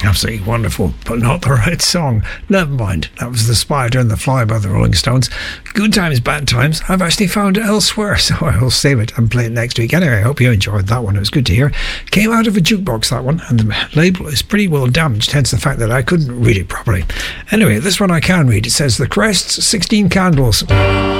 Absolutely wonderful, but not the right song. Never mind. That was The Spider and the Fly by the Rolling Stones. Good Times, Bad Times, I've actually found it elsewhere, so I will save it and play it next week. Anyway, I hope you enjoyed that one. It was good to hear. Came out of a jukebox, that one, and the label is pretty well damaged, hence the fact that I couldn't read it properly. Anyway, this one I can read. It says The Crests, 16 Candles.